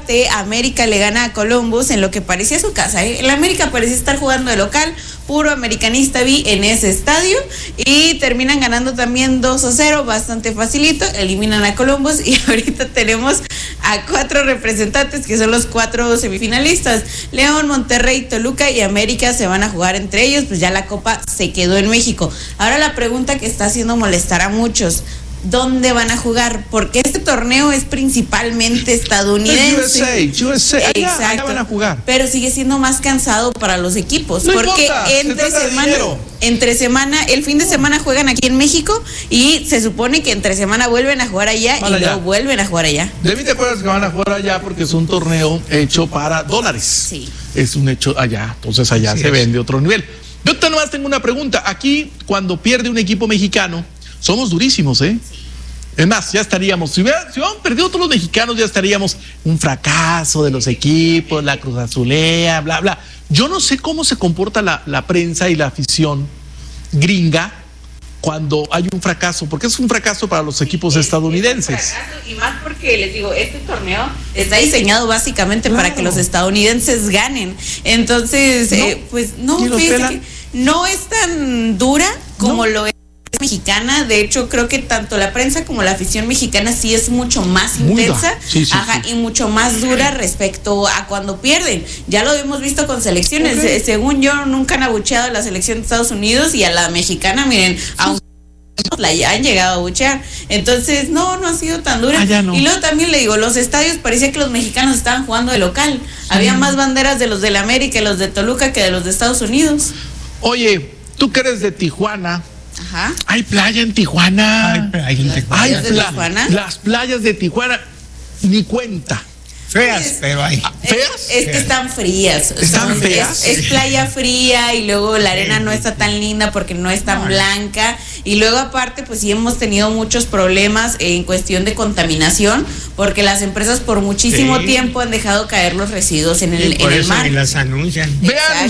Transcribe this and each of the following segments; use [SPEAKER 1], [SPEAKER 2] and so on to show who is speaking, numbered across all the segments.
[SPEAKER 1] parte, América le gana a Columbus en lo que parecía su casa, ¿eh? El América parecía estar jugando de local, puro americanista vi en ese estadio, y terminan ganando también 2-0, bastante facilito, eliminan a Columbus, y ahorita tenemos a 4 representantes que son los 4 semifinalistas. León, Monterrey, Toluca y América se van a jugar entre ellos, pues ya la copa se quedó en México. Ahora la pregunta que está haciendo molestar a muchos: ¿dónde van a jugar? Porque este torneo es principalmente estadounidense.
[SPEAKER 2] USA. Allá van a jugar.
[SPEAKER 1] Pero sigue siendo más cansado para los equipos.
[SPEAKER 2] No
[SPEAKER 1] porque
[SPEAKER 2] importa,
[SPEAKER 1] entre semana, el fin de semana juegan aquí en México y se supone que entre semana vuelven a jugar allá y luego vuelven a jugar allá.
[SPEAKER 2] De mí te acuerdas que van a jugar allá porque es un torneo hecho para dólares.
[SPEAKER 1] Sí.
[SPEAKER 2] Es un hecho allá, entonces allá se vende otro nivel. Yo nomás tengo una pregunta. Aquí, cuando pierde un equipo mexicano, somos durísimos, ¿eh? Sí. Es más, ya estaríamos, si hubieran perdido todos los mexicanos, ya estaríamos un fracaso de los equipos, la Cruz Azulea, bla, bla. Yo no sé cómo se comporta la prensa y la afición gringa cuando hay un fracaso, porque es un fracaso para los equipos estadounidenses.
[SPEAKER 1] Es un fracaso, y más porque les digo, este torneo está diseñado básicamente para que los estadounidenses ganen. Entonces, pues no, fíjense que no es tan dura como lo es mexicana. De hecho, creo que tanto la prensa como la afición mexicana sí es mucho más intensa, y mucho más dura respecto a cuando pierden. Ya lo hemos visto con selecciones. Según yo, nunca han abucheado a la selección de Estados Unidos, y a la mexicana, miren, aunque la han llegado a abuchear. Entonces, no ha sido tan dura. No. Y luego también le digo, los estadios parecía que los mexicanos estaban jugando de local. Había más banderas de los del América y los de Toluca que de los de Estados Unidos.
[SPEAKER 2] Oye, tú que eres de Tijuana.
[SPEAKER 1] Ajá.
[SPEAKER 2] Hay playa en Tijuana. Las playas de Tijuana, ni cuenta.
[SPEAKER 3] Feas, pero hay.
[SPEAKER 2] ¿Feas?
[SPEAKER 1] Es que están frías.
[SPEAKER 2] ¿Están feas?
[SPEAKER 1] Es playa fría, y luego la arena no está tan linda porque no es tan blanca. Y luego aparte, pues sí hemos tenido muchos problemas en cuestión de contaminación, porque las empresas por muchísimo tiempo han dejado caer los residuos en el mar.
[SPEAKER 3] Y las anuncian.
[SPEAKER 2] Vean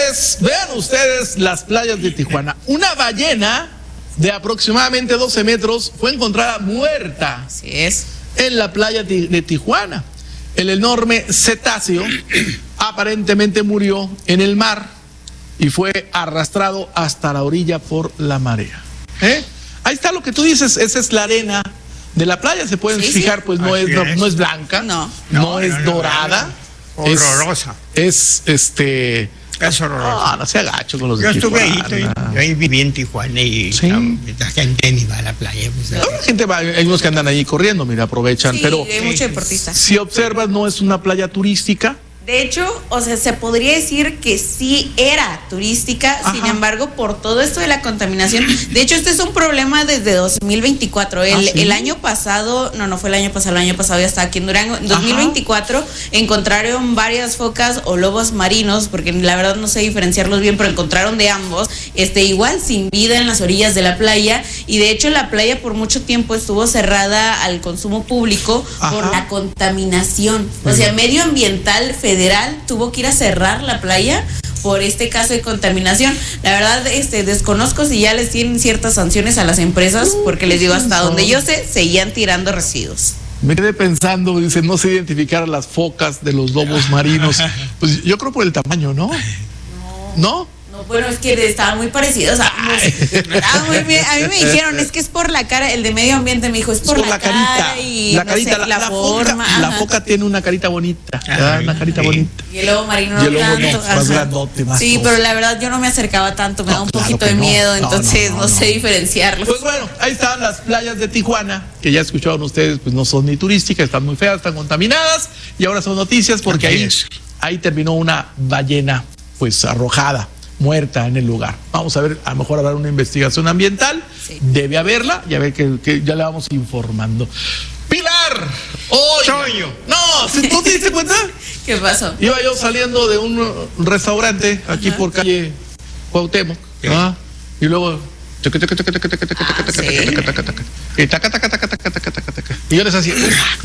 [SPEAKER 2] ustedes las playas de Tijuana. Una ballena de aproximadamente 12 metros fue encontrada muerta.
[SPEAKER 1] Así es.
[SPEAKER 2] En la playa de Tijuana. El enorme cetáceo aparentemente murió en el mar y fue arrastrado hasta la orilla por la marea. Ahí está lo que tú dices, esa es la arena de la playa, se pueden fijar, pues no es blanca, no es dorada,
[SPEAKER 3] horrorosa.
[SPEAKER 2] Es horroroso. No se agacho con los de Tijuana.
[SPEAKER 3] Yo estuve ahí viví en Tijuana y la gente ni va a la playa. Pues,
[SPEAKER 2] la gente va, hay unos que andan ahí corriendo, mira, aprovechan. Pero
[SPEAKER 1] hay muchos deportistas.
[SPEAKER 2] Si observas, no es una playa turística.
[SPEAKER 1] De hecho, o sea, se podría decir que sí era turística. Sin embargo, por todo esto de la contaminación, de hecho, este es un problema desde 2024. El año pasado, no fue el año pasado ya estaba aquí en Durango. En 2024 encontraron varias focas o lobos marinos, porque la verdad no sé diferenciarlos bien, pero encontraron de ambos, igual sin vida en las orillas de la playa. Y de hecho, la playa por mucho tiempo estuvo cerrada al consumo público por la contaminación. O sea, medioambiental federal tuvo que ir a cerrar la playa por este caso de contaminación. La verdad, desconozco si ya les tienen ciertas sanciones a las empresas, porque les digo, hasta donde yo sé, seguían tirando residuos.
[SPEAKER 2] Me quedé pensando, dice, no sé identificar a las focas de los lobos marinos. Pues yo creo por el tamaño, ¿no? ¿No?
[SPEAKER 1] No, bueno, es que estaban muy parecidos. Muy bien. A mí me dijeron, es que es por la cara, el de medio ambiente me dijo, es por la cara y
[SPEAKER 2] la carita,
[SPEAKER 1] no sé, la forma.
[SPEAKER 2] La foca tiene una carita bonita, una carita bonita.
[SPEAKER 1] Y el lobo marino no tanto.
[SPEAKER 2] Más grandote, más
[SPEAKER 1] sí, pero la verdad yo no me acercaba tanto, me da un poquito de miedo, entonces no sé diferenciarlo.
[SPEAKER 2] Pues bueno, ahí están las playas de Tijuana, que ya escucharon ustedes, pues no son ni turísticas, están muy feas, están contaminadas, y ahora son noticias porque ahí terminó una ballena pues arrojada, muerta en el lugar. Vamos a ver, a lo mejor habrá una investigación ambiental, debe haberla, y a ver que ya le vamos informando. Pilar,
[SPEAKER 3] Toño.
[SPEAKER 2] No, ¿tú te diste cuenta?
[SPEAKER 1] ¿Qué pasó?
[SPEAKER 2] Iba yo saliendo de un restaurante aquí por calle Cuauhtémoc, y luego y yo les hacía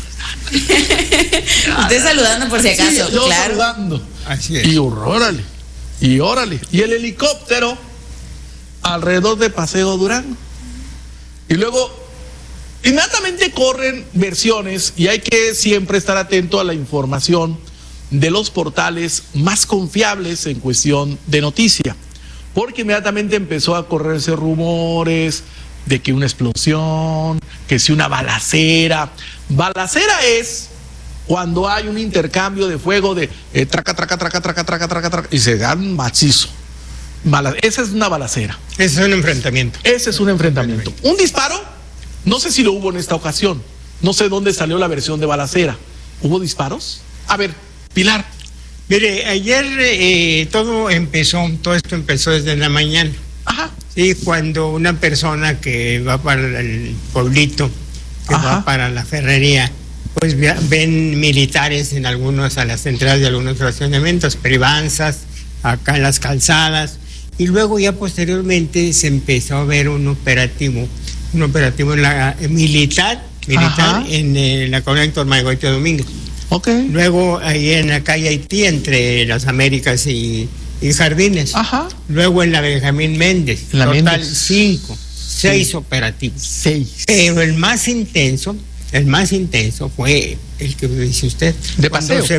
[SPEAKER 1] usted saludando por si acaso.
[SPEAKER 2] Sí, yo saludando.
[SPEAKER 3] Así es.
[SPEAKER 2] Y órale. Y el helicóptero alrededor de Paseo Durango. Y luego inmediatamente corren versiones y hay que siempre estar atento a la información de los portales más confiables en cuestión de noticia, porque inmediatamente empezó a correrse rumores de que una explosión, que si una balacera. Balacera es cuando hay un intercambio de fuego de traca, traca, traca, traca, traca, traca, traca, y se dan macizo. Esa es una balacera.
[SPEAKER 3] Ese es un enfrentamiento.
[SPEAKER 2] Ese es un enfrentamiento. Un disparo, no sé si lo hubo en esta ocasión. No sé dónde salió la versión de balacera. ¿Hubo disparos? A ver, Pilar.
[SPEAKER 3] Mire, ayer todo esto empezó desde la mañana.
[SPEAKER 2] Ajá.
[SPEAKER 3] Sí, cuando una persona que va para el pueblito, que va para la ferrería, pues ven militares en a las entradas de algunos fraccionamientos, privanzas, acá en las calzadas, y luego ya posteriormente se empezó a ver un operativo militar en la colonia Héctor Mayagüete Domínguez.
[SPEAKER 2] Okay.
[SPEAKER 3] Luego ahí en la calle Haití, entre las Américas y Jardines.
[SPEAKER 2] Ajá.
[SPEAKER 3] Luego en la Benjamín Méndez.
[SPEAKER 2] En la
[SPEAKER 3] total
[SPEAKER 2] Méndez.
[SPEAKER 3] 6 operativos.
[SPEAKER 2] 6.
[SPEAKER 3] Pero el más intenso fue el que dice usted.
[SPEAKER 2] De
[SPEAKER 3] cuando
[SPEAKER 2] paseo.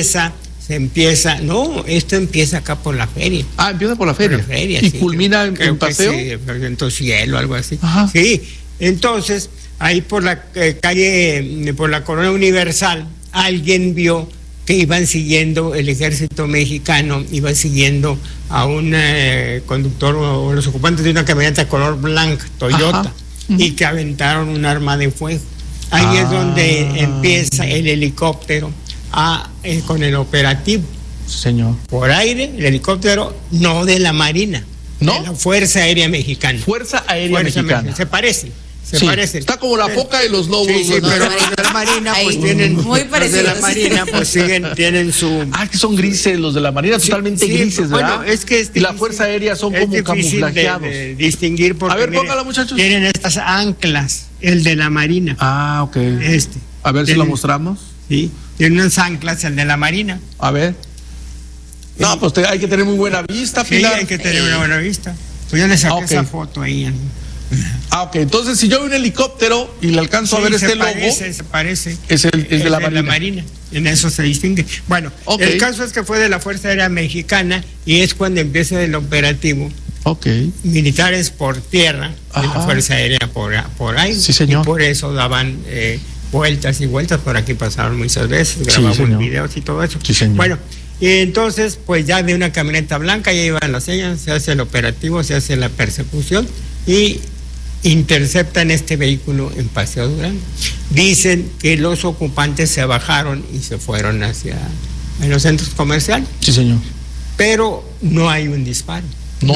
[SPEAKER 3] Esto empieza acá por la feria.
[SPEAKER 2] Ah, empieza por la feria.
[SPEAKER 3] Y
[SPEAKER 2] sí, culmina en paseo.
[SPEAKER 3] Sí, en Tocielo, algo así.
[SPEAKER 2] Ajá.
[SPEAKER 3] Sí, entonces, ahí por la calle, por la Colonia Universal, alguien vio que iban siguiendo el ejército mexicano, iban siguiendo a un conductor o los ocupantes de una camioneta color blanca, Toyota, y que aventaron un arma de fuego. Ahí es donde empieza el helicóptero con el operativo.
[SPEAKER 2] Señor.
[SPEAKER 3] Por aire, el helicóptero no de la Marina,
[SPEAKER 2] ¿no?
[SPEAKER 3] de la Fuerza Aérea Mexicana.
[SPEAKER 2] Fuerza Aérea Mexicana.
[SPEAKER 3] Se parecen.
[SPEAKER 2] Está como la foca y los lobos.
[SPEAKER 3] Sí, pero los de la Marina pues tienen
[SPEAKER 1] muy parecidos.
[SPEAKER 3] Los de la Marina pues tienen su...
[SPEAKER 2] que son grises, los de la Marina, totalmente grises, ¿verdad?
[SPEAKER 3] Bueno, es que
[SPEAKER 2] y la Fuerza Aérea son como camuflajeados.
[SPEAKER 3] De distinguir porque,
[SPEAKER 2] a ver, póngala, muchachos.
[SPEAKER 3] Tienen estas anclas, el de la Marina.
[SPEAKER 2] Ah, ok. A ver si lo mostramos.
[SPEAKER 3] Sí, tienen unas anclas, el de la Marina.
[SPEAKER 2] A ver. No, pues hay que tener muy buena vista, Pilar.
[SPEAKER 3] Sí, hay que tener una buena vista. Pues yo le saqué esa foto ahí.
[SPEAKER 2] Ok, entonces si yo veo un helicóptero y le alcanzo a ver este logo,
[SPEAKER 3] se parece.
[SPEAKER 2] Es de la
[SPEAKER 3] Marina. En eso se distingue. Bueno, el caso es que fue de la Fuerza Aérea Mexicana y es cuando empieza el operativo. Militares por tierra y la Fuerza Aérea por aire.
[SPEAKER 2] Sí, señor.
[SPEAKER 3] Y por eso daban vueltas y vueltas. Por aquí pasaron muchas veces, grabamos videos y todo eso.
[SPEAKER 2] Sí, señor.
[SPEAKER 3] Bueno, y entonces, pues ya de una camioneta blanca ya iban las señas, se hace el operativo, se hace la persecución y interceptan este vehículo en Paseo Durango. Dicen que los ocupantes se bajaron y se fueron en los centros comerciales.
[SPEAKER 2] Sí, señor.
[SPEAKER 3] Pero no hay un disparo. No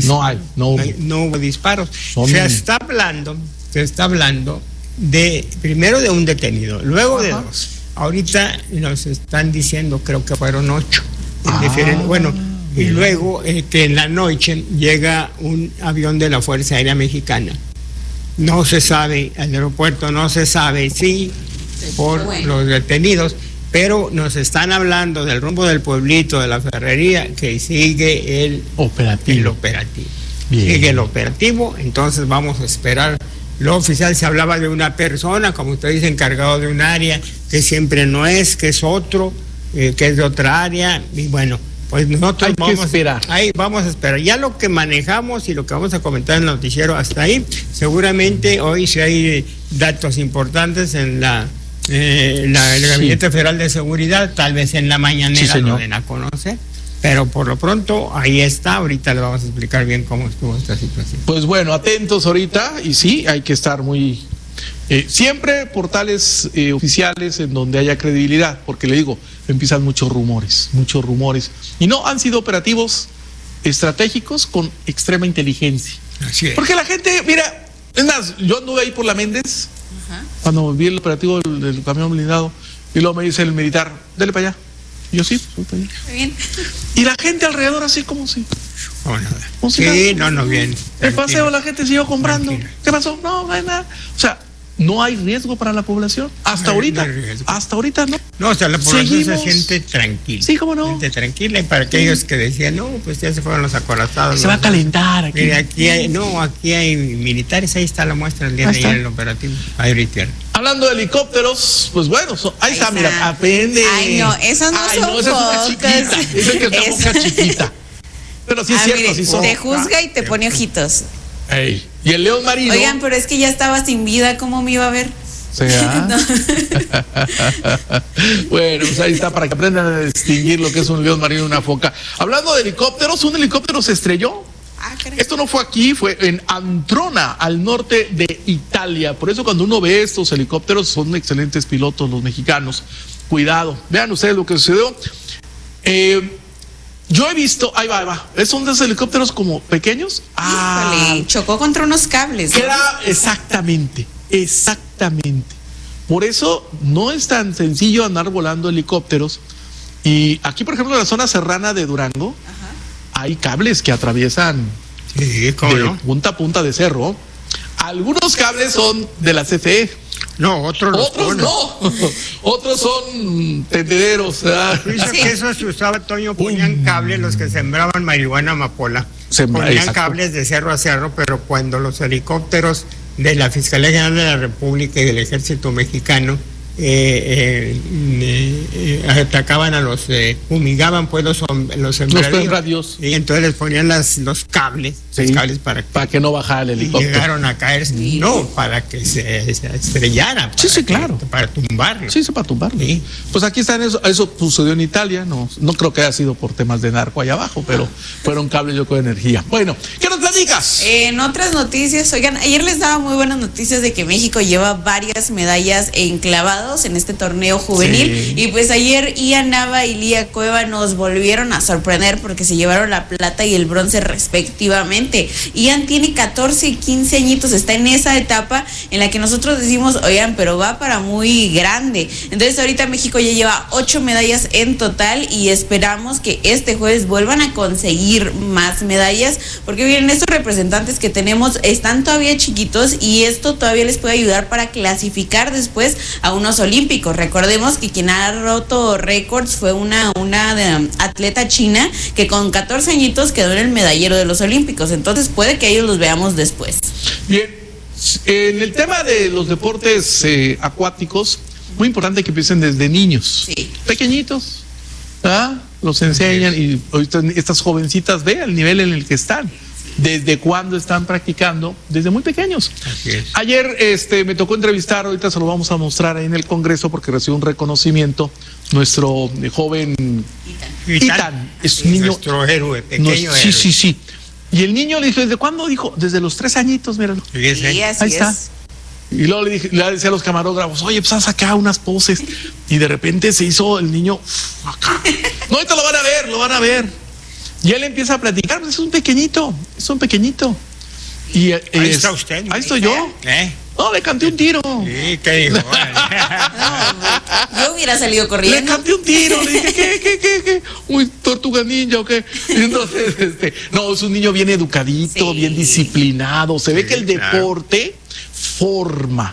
[SPEAKER 3] hubo disparos. Se está hablando primero de un detenido, luego de 2. Ahorita nos están diciendo, creo que fueron 8. Y luego que en la noche llega un avión de la Fuerza Aérea Mexicana. No se sabe, el aeropuerto no se sabe si por los detenidos, pero nos están hablando del rumbo del pueblito, de la ferrería, que sigue el operativo. Sigue el operativo, entonces vamos a esperar. Lo oficial se hablaba de una persona, como usted dice, encargado de un área, que siempre no es, que es otro, que es de otra área, y bueno, pues nosotros vamos a esperar. Ya lo que manejamos y lo que vamos a comentar en el noticiero hasta ahí, seguramente hoy si hay datos importantes en el Gabinete Federal de Seguridad, tal vez en la mañanera lo den a conocer. Pero por lo pronto, ahí está. Ahorita le vamos a explicar bien cómo estuvo esta situación.
[SPEAKER 2] Pues bueno, atentos ahorita. Y sí, hay que estar muy... siempre portales oficiales en donde haya credibilidad. Porque le digo, empiezan muchos rumores. Y no, han sido operativos estratégicos con extrema inteligencia.
[SPEAKER 3] Así es.
[SPEAKER 2] Porque la gente, mira, es más, yo anduve ahí por la Méndez, cuando vi el operativo del camión blindado, y luego me dice el militar, dale para allá. Y yo sí, voy para allá.
[SPEAKER 1] Muy bien.
[SPEAKER 2] Y la gente alrededor así como si...
[SPEAKER 3] bien.
[SPEAKER 2] El paseo, la gente siguió comprando. Tranquilo. ¿Qué pasó? No hay nada. O sea, no hay riesgo para la población. Hasta ahorita. Hasta ahorita no.
[SPEAKER 3] No, o sea, la población se siente tranquila.
[SPEAKER 2] Sí, cómo no.
[SPEAKER 3] Se siente tranquila. Y para aquellos que decían, no, pues ya se fueron los acorazados.
[SPEAKER 2] Se va a calentar aquí.
[SPEAKER 3] Mire, aquí hay militares, ahí está la muestra el día de ayer en el operativo.
[SPEAKER 2] Hablando de helicópteros, pues bueno, ahí está, mira, aprende.
[SPEAKER 1] Ay, no, esas no son
[SPEAKER 2] esa es una chiquita. Esa que es una boca chiquita. Pero sí es cierto,
[SPEAKER 1] mire,
[SPEAKER 2] sí son.
[SPEAKER 1] Te juzga y te pone ojitos.
[SPEAKER 2] Ey. Y el león marino.
[SPEAKER 1] Oigan, pero es que ya estaba sin vida, ¿cómo me iba a ver?
[SPEAKER 2] No. Bueno, pues ahí está, para que aprendan a distinguir lo que es un león marino y una foca. Hablando de helicópteros, un helicóptero se estrelló. Esto no fue aquí, fue en Antrona, al norte de Italia. Por eso cuando uno ve estos helicópteros, son excelentes pilotos los mexicanos. Cuidado, vean ustedes lo que sucedió. Yo he visto, ahí va, son de esos helicópteros como pequeños.
[SPEAKER 1] Chocó contra unos cables.
[SPEAKER 2] Era exactamente. Por eso no es tan sencillo andar volando helicópteros. Y aquí, por ejemplo, en la zona serrana de Durango, hay cables que atraviesan de punta a punta de cerro. Algunos cables son de la CFE.
[SPEAKER 3] No, otros
[SPEAKER 2] no. Otros son tendederos.
[SPEAKER 3] Dice que eso se usaba, Toño, ponían cables los que sembraban marihuana amapola. Ponían cables de cerro a cerro, pero cuando los helicópteros de la Fiscalía General de la República y del Ejército Mexicano atacaban a fumigaban pues los sembradíos, y entonces les ponían los cables,
[SPEAKER 2] para que no bajara el helicóptero.
[SPEAKER 3] Y llegaron a caer, para que se estrellara,
[SPEAKER 2] claro,
[SPEAKER 3] para tumbarlo.
[SPEAKER 2] Para tumbarlo. Sí. Pues aquí están, eso sucedió en Italia, no creo que haya sido por temas de narco allá abajo, pero fueron cables, yo creo, de energía. Bueno, ¿qué nos platicas?
[SPEAKER 1] En otras noticias, oigan, ayer les daba muy buenas noticias de que México lleva varias medallas enclavadas en este torneo juvenil, y pues ayer Ian Nava y Lía Cueva nos volvieron a sorprender porque se llevaron la plata y el bronce respectivamente. Ian tiene 14 y 15 añitos, está en esa etapa en la que nosotros decimos, oigan, pero va para muy grande. Entonces ahorita México ya lleva 8 medallas en total y esperamos que este jueves vuelvan a conseguir más medallas, porque miren, estos representantes que tenemos están todavía chiquitos y esto todavía les puede ayudar para clasificar después a unos olímpicos. Recordemos que quien ha roto récords fue una atleta china que con 14 añitos quedó en el medallero de los olímpicos, entonces puede que ellos los veamos después.
[SPEAKER 2] Bien, en el tema de los deportes acuáticos, muy importante que empiecen desde niños, pequeñitos, los enseñan, y ahorita estas jovencitas vean el nivel en el que están. ¿Desde cuándo están practicando? Desde muy pequeños. Ayer me tocó entrevistar, ahorita se lo vamos a mostrar ahí en el Congreso porque recibió un reconocimiento nuestro joven Itan. Es un niño,
[SPEAKER 3] nuestro héroe, pequeño héroe.
[SPEAKER 2] Sí. Y el niño le dijo, ¿desde cuándo? Dijo, desde los 3 añitos, míralo.
[SPEAKER 1] Sí, así
[SPEAKER 2] ahí está. Y luego le decía a los camarógrafos, oye, pues haz acá unas poses. Y de repente se hizo el niño acá. No, ahorita lo van a ver. Y él empieza a platicar, pues es un pequeñito. Y
[SPEAKER 3] ahí está usted.
[SPEAKER 2] Ahí estoy yo. No, le canté un tiro.
[SPEAKER 3] Sí, ¿qué dijo?
[SPEAKER 1] Yo hubiera salido corriendo.
[SPEAKER 2] Le canté un tiro, le dije, ¿qué? Uy, tortuga ninja o qué. Entonces, no, es un niño bien educadito, bien disciplinado. Se ve que el deporte forma.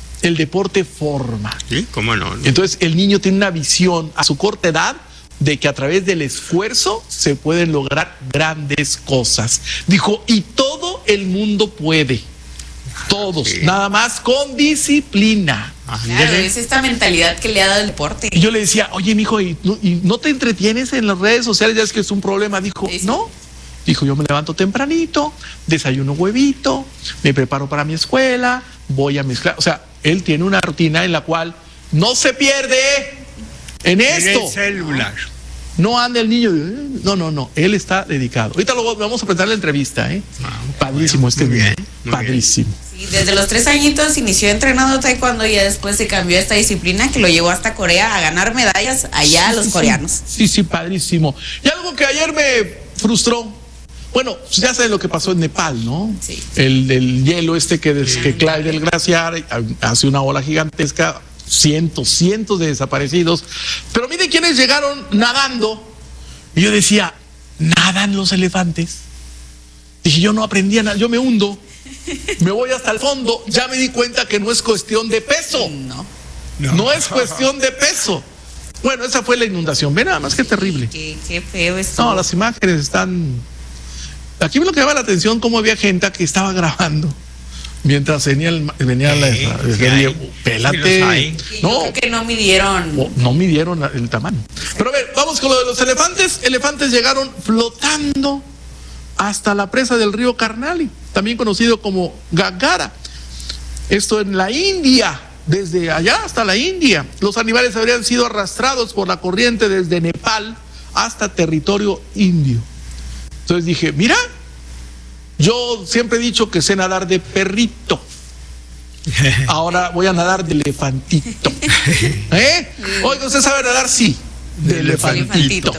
[SPEAKER 3] Sí, cómo no.
[SPEAKER 2] Entonces, el niño tiene una visión a su corta edad de que a través del esfuerzo se pueden lograr grandes cosas. Dijo, y todo el mundo puede. Todos, nada más con disciplina.
[SPEAKER 1] Claro, es esta mentalidad que le ha dado el deporte.
[SPEAKER 2] Y yo le decía, oye, mijo, ¿y no te entretienes en las redes sociales? Ya es que es un problema. Dijo, no. Dijo, yo me levanto tempranito, desayuno huevito, me preparo para mi escuela, voy a mezclar. O sea, él tiene una rutina en la cual no se pierde en esto.
[SPEAKER 3] El celular.
[SPEAKER 2] No anda el niño. No. Él está dedicado. Ahorita vamos a presentar la entrevista, Padrísimo niño. Padrísimo.
[SPEAKER 1] Sí, desde los 3 añitos inició entrenando taekwondo y ya después se cambió a esta disciplina que lo llevó hasta Corea a ganar medallas allá a los coreanos.
[SPEAKER 2] Sí, padrísimo. Y algo que ayer me frustró. Bueno, ya saben lo que pasó en Nepal, ¿no?
[SPEAKER 1] Sí.
[SPEAKER 2] El hielo que cae del glaciar, hace una ola gigantesca. Cientos de desaparecidos. Pero mire quiénes llegaron nadando. Y yo decía, ¿nadan los elefantes? Dije, yo no aprendí a nadar, yo me hundo. me voy hasta el fondo, ya me di cuenta que no es cuestión de peso. No es cuestión de peso. Bueno, esa fue la inundación. Ve nada más, qué terrible.
[SPEAKER 1] Qué feo esto.
[SPEAKER 2] No, las imágenes están... Aquí lo que llama la atención, cómo había gente que estaba grabando mientras venía pélate.
[SPEAKER 1] No, creo que no midieron.
[SPEAKER 2] No midieron el tamaño. Pero a ver, vamos con lo de los elefantes. Elefantes llegaron flotando hasta la presa del río Karnali, también conocido como Gangara. Esto en la India. Desde allá hasta la India, los animales habrían sido arrastrados por la corriente desde Nepal hasta territorio indio. Entonces dije, mira, yo siempre he dicho que sé nadar de perrito. Ahora voy a nadar de elefantito. Oiga, ¿usted sabe nadar? Sí, de elefantito.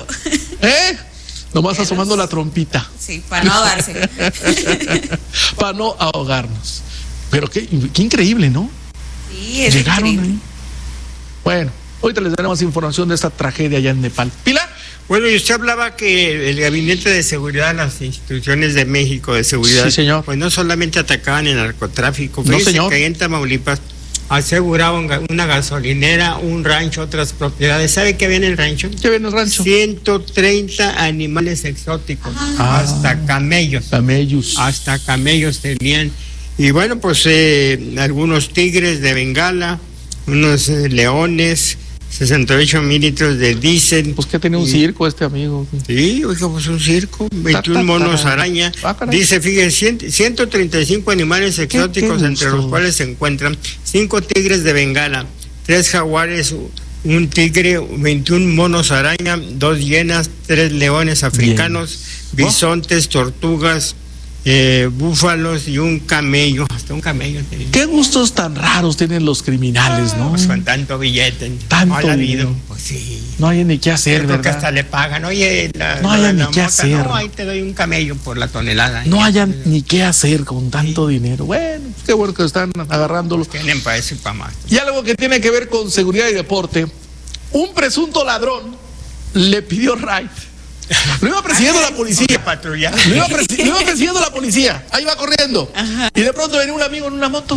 [SPEAKER 2] Nomás asomando la trompita.
[SPEAKER 1] Sí, para no ahogarse.
[SPEAKER 2] Para no ahogarnos. Pero qué increíble, ¿no?
[SPEAKER 1] Sí, es
[SPEAKER 2] llegaron
[SPEAKER 1] increíble.
[SPEAKER 2] ahí. Bueno, ahorita les daremos información de esta tragedia allá en Nepal. ¿Pilar?
[SPEAKER 3] Bueno, y usted hablaba que el Gabinete de Seguridad, las instituciones de México de seguridad,
[SPEAKER 2] sí, señor,
[SPEAKER 3] pues no solamente atacaban el narcotráfico,
[SPEAKER 2] no, señor,
[SPEAKER 3] que en Tamaulipas aseguraban una gasolinera, un rancho, otras propiedades. ¿Sabe qué había en el rancho?
[SPEAKER 2] ¿Qué había en el rancho?
[SPEAKER 3] 130 animales exóticos, hasta camellos. Hasta camellos tenían. Y bueno, pues algunos tigres de Bengala, unos leones, 68 mililitros de diésel.
[SPEAKER 2] Pues que tenía un circo este amigo.
[SPEAKER 3] Sí, oiga, pues un circo, 21 monos araña. Dice, fíjense, 135 animales exóticos, entre los cuales se encuentran 5 tigres de Bengala, 3 jaguares, un tigre, 21 monos araña, 2 hienas, 3 leones africanos, bisontes, tortugas, búfalos y un camello, hasta un camello.
[SPEAKER 2] Qué gustos tan raros tienen los criminales, ¿no?
[SPEAKER 3] Pues con tanto billete,
[SPEAKER 2] tanto dinero.
[SPEAKER 3] Pues sí.
[SPEAKER 2] No hay ni qué hacer, ¿verdad?
[SPEAKER 3] Que hasta le pagan, oye,
[SPEAKER 2] no hay ni qué hacer.
[SPEAKER 3] No, ahí te doy un camello por la tonelada.
[SPEAKER 2] No hayan ni qué hacer con tanto dinero. Bueno, qué bueno que están agarrándolo.
[SPEAKER 3] Tienen para eso y para más.
[SPEAKER 2] Y algo que tiene que ver con seguridad y deporte, un presunto ladrón le pidió ride. Lo iba persiguiendo la policía. Lo iba persiguiendo la policía. Ahí va corriendo. Ajá. Y de pronto venía un amigo en una moto.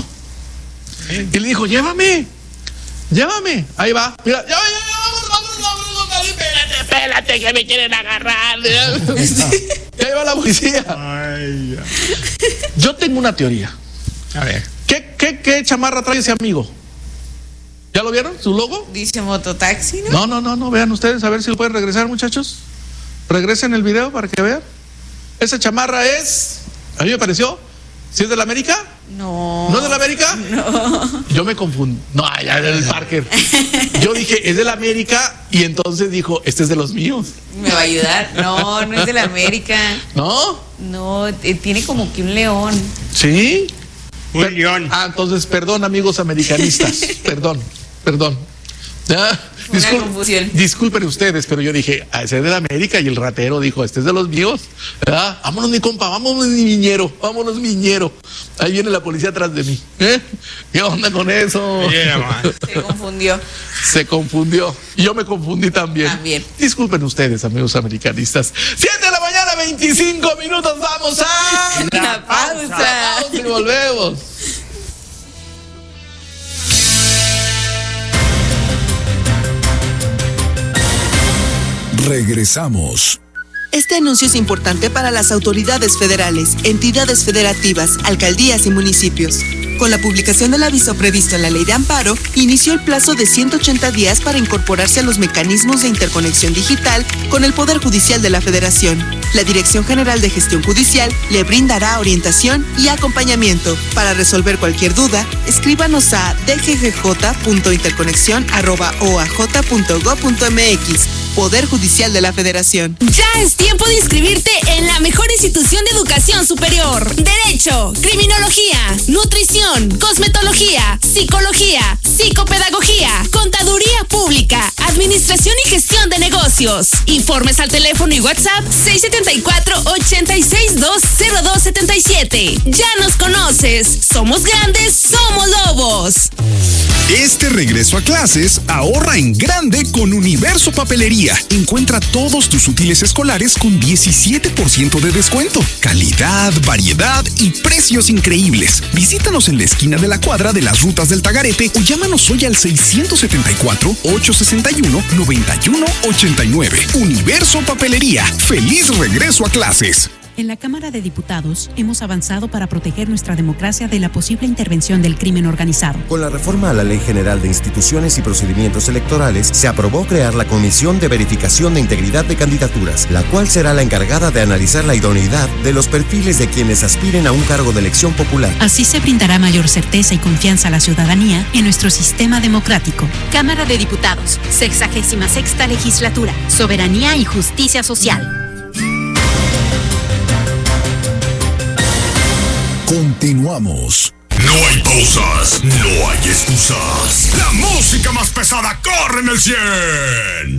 [SPEAKER 2] Y le dijo, llévame. Ahí va. Mira, vamos. Espérate, que me quieren agarrar. Y ahí va la policía. Ay, yo tengo una teoría.
[SPEAKER 3] A ver.
[SPEAKER 2] ¿Qué chamarra trae ese amigo? ¿Ya lo vieron? ¿Su logo?
[SPEAKER 1] Dice mototaxi, ¿no?
[SPEAKER 2] No. Vean ustedes, a ver si lo pueden regresar, muchachos. Regresen el video para que vean. Esa chamarra es, a mí me pareció, ¿sí es de la América?
[SPEAKER 1] No.
[SPEAKER 2] ¿No es de la América?
[SPEAKER 1] No.
[SPEAKER 2] Yo me confundí. No, ya es del Parker. Yo dije, es de la América, y entonces dijo, este es de los míos.
[SPEAKER 1] ¿Me va a ayudar? No es de la América.
[SPEAKER 2] ¿No?
[SPEAKER 1] No, tiene como que un león.
[SPEAKER 2] ¿Sí?
[SPEAKER 3] Un león.
[SPEAKER 2] Entonces, perdón, amigos americanistas. Perdón. Disculpen ustedes, pero yo dije, ese es de la América, y el ratero dijo, este es de los míos. Vámonos, mi compa, vámonos, miñero. Ahí viene la policía atrás de mí. ¿Qué onda con eso? Se confundió. Y yo me confundí también. Disculpen ustedes, amigos americanistas. 7 de la mañana, 25 minutos. Vamos a
[SPEAKER 1] la pausa.
[SPEAKER 2] Y volvemos.
[SPEAKER 4] Regresamos.
[SPEAKER 5] Este anuncio es importante para las autoridades federales, entidades federativas, alcaldías y municipios. Con la publicación del aviso previsto en la Ley de Amparo, inició el plazo de 180 días para incorporarse a los mecanismos de interconexión digital con el Poder Judicial de la Federación. La Dirección General de Gestión Judicial le brindará orientación y acompañamiento. Para resolver cualquier duda, escríbanos a dggj.interconexión@oaj.gov.mx. Poder Judicial de la Federación.
[SPEAKER 6] Ya es tiempo de inscribirte en la mejor institución de educación superior. Derecho, Criminología, Nutrición, Cosmetología, Psicología, Psicopedagogía, Contaduría Pública, Administración y Gestión de Negocios. negocios. Informes al teléfono y WhatsApp 674-8620277. Ya nos conoces. Somos grandes, somos Lobos.
[SPEAKER 4] Este regreso a clases, ahorra en grande con Universo Papelería. Encuentra todos tus útiles escolares con 17% de descuento. Calidad, variedad y precios increíbles. Visítanos en la esquina de la cuadra de las Rutas del Tagarete o llámanos hoy al 674-861-9189. Universo Papelería. ¡Feliz regreso a clases!
[SPEAKER 7] En la Cámara de Diputados hemos avanzado para proteger nuestra democracia de la posible intervención del crimen organizado.
[SPEAKER 8] Con la reforma a la Ley General de Instituciones y Procedimientos Electorales, se aprobó crear la Comisión de Verificación de Integridad de Candidaturas, la cual será la encargada de analizar la idoneidad de los perfiles de quienes aspiren a un cargo de elección popular.
[SPEAKER 7] Así se brindará mayor certeza y confianza a la ciudadanía en nuestro sistema democrático.
[SPEAKER 9] Cámara de Diputados, 66ª Legislatura, Soberanía y Justicia Social.
[SPEAKER 4] Continuamos. No hay pausas, no hay excusas. La música más pesada corre en el 100.